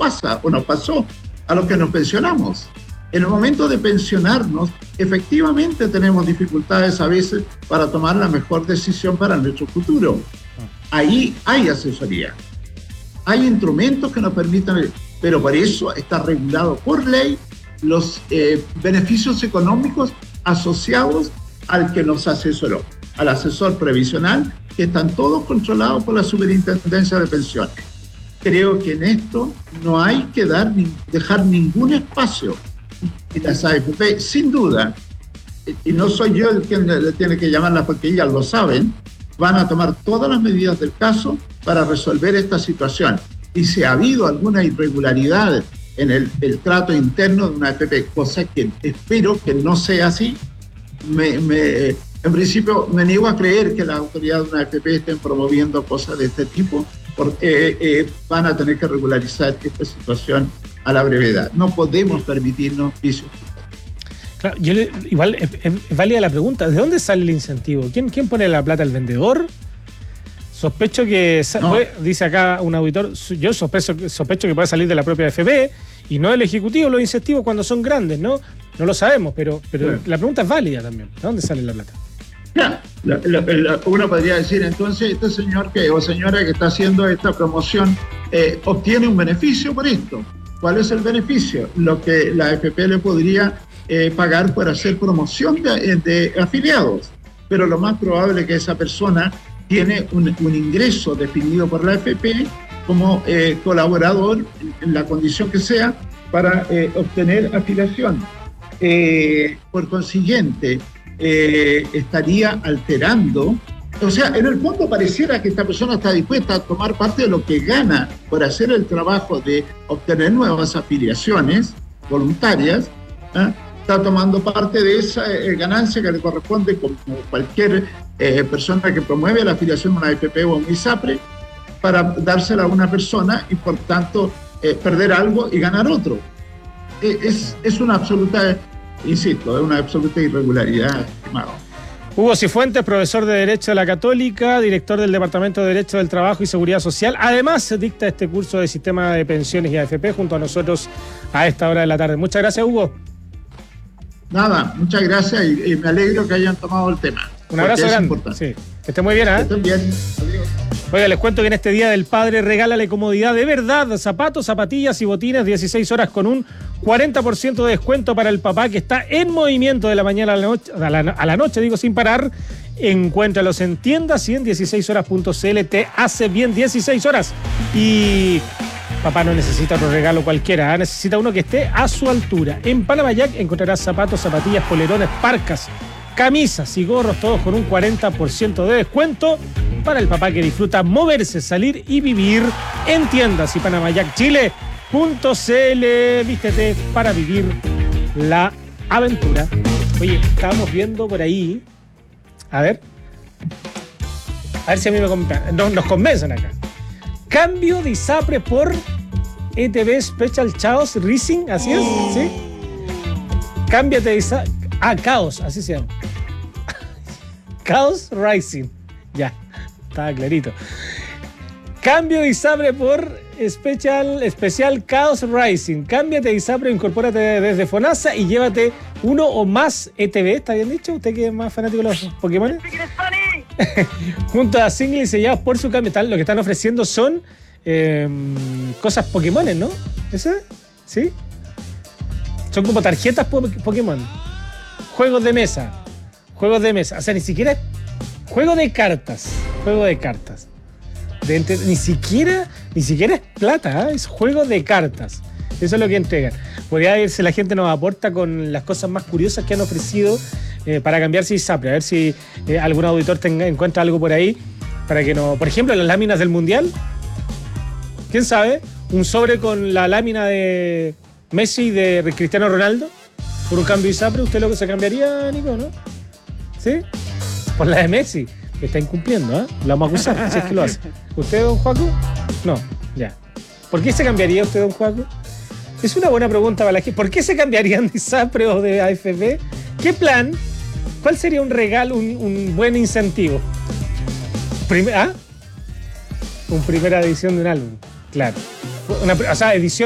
pasa o nos pasó a los que nos pensionamos. En el momento de pensionarnos, efectivamente tenemos dificultades a veces para tomar la mejor decisión para nuestro futuro. Ahí hay asesoría, hay instrumentos que nos permitan, pero por eso está regulado por ley los beneficios económicos asociados al que nos asesoró, al asesor previsional, que están todos controlados por la Superintendencia de Pensiones. Creo que en esto no hay que dejar ningún espacio. Y las AFP, sin duda, y no soy yo el que le tiene que llamarlas porque ellas lo saben, van a tomar todas las medidas del caso para resolver esta situación. Y si ha habido alguna irregularidad en el trato interno de una AFP, cosa que espero que no sea así, en principio me niego a creer que las autoridades de una AFP estén promoviendo cosas de este tipo, porque van a tener que regularizar esta situación a la brevedad. No podemos permitirnos vicios. Claro, igual es válida la pregunta, ¿de dónde sale el incentivo? ¿Quién pone la plata? ¿El vendedor? Sospecho que, no. Dice acá un auditor, yo sospecho que puede salir de la propia AFP y no del Ejecutivo los incentivos cuando son grandes, ¿no? No lo sabemos, pero claro. La pregunta es válida también. ¿De dónde sale la plata? Ya, uno podría decir, entonces, este señor o señora que está haciendo esta promoción obtiene un beneficio por esto. ¿Cuál es el beneficio? Lo que la AFP le podría pagar por hacer promoción de afiliados. Pero lo más probable es que esa persona tiene un ingreso definido por la AFP como colaborador, en la condición que sea, para obtener afiliación. Por consiguiente, estaría alterando, o sea, en el fondo pareciera que esta persona está dispuesta a tomar parte de lo que gana por hacer el trabajo de obtener nuevas afiliaciones voluntarias, está tomando parte de esa ganancia que le corresponde como cualquier persona que promueve la afiliación a una AFP o a un ISAPRE para dársela a una persona y por tanto perder algo y ganar otro. Es una absoluta, insisto, es una absoluta irregularidad, estimado. Hugo Cifuentes, profesor de Derecho de la Católica, director del Departamento de Derecho del Trabajo y Seguridad Social. Además, se dicta este curso de Sistema de Pensiones y AFP junto a nosotros a esta hora de la tarde. Muchas gracias, Hugo. Nada, muchas gracias y me alegro que hayan tomado el tema. Un abrazo grande. Sí. Que esté muy bien, ¿eh? Que estén bien. Adiós. Oiga, les cuento que en este Día del Padre regálale comodidad de verdad, zapatos, zapatillas y botines 16 horas con un 40% de descuento para el papá que está en movimiento de la mañana a la noche, digo sin parar. Encuéntralos en tiendas y en 16horas.cl. Te hace bien 16 horas. Y papá no necesita otro regalo cualquiera, necesita uno que esté a su altura. En Panamayac encontrarás zapatos, zapatillas, polerones, parcas, camisas y gorros, todos con un 40% de descuento para el papá que disfruta moverse, salir y vivir en tiendas y PanamaYacChile.cl. Vístete para vivir la aventura. Oye, estábamos viendo por ahí, a ver si a mí nos convencen acá. Cambio de ISAPRE por ETB Special Chaos Rising, así es, ¿sí? Cámbiate de ISAPRE. Caos, así se llama. Chaos Rising. Ya, estaba clarito. Cambio de ISAPRE por especial Chaos Rising. Cámbiate de ISAPRE, incorpórate desde FONASA y llévate uno o más ETB. ¿Está bien dicho? ¿Usted que es más fanático de los Pokémon? Junto a Single y sellados por su cambio. Lo que están ofreciendo son cosas Pokémon, ¿no? ¿Ese? ¿Sí? Son como tarjetas Pokémon. Juegos de mesa. O sea, ni siquiera juego de cartas. Ni siquiera es plata, es juego de cartas. Eso es lo que entregan. Podría irse, la gente nos aporta con las cosas más curiosas que han ofrecido para cambiarse ISAPRE. A ver si algún auditor encuentra algo por ahí para que no. Por ejemplo, las láminas del Mundial. ¿Quién sabe? Un sobre con la lámina de Messi y de Cristiano Ronaldo. Por un cambio ISAPRE, ¿usted lo que se cambiaría, Nico, no? ¿Sí? Por la de Messi, que está incumpliendo, ¿eh? Lo vamos a acusar, si es que lo hace. ¿Usted, don Joaco? No, ya. ¿Por qué se cambiaría usted, don Joaco? Es una buena pregunta para la gente. ¿Por qué se cambiarían de ISAPRE o de AFP? ¿Qué plan? ¿Cuál sería un regalo, un buen incentivo? ¿Un primera edición de un álbum? Claro. O sea, edición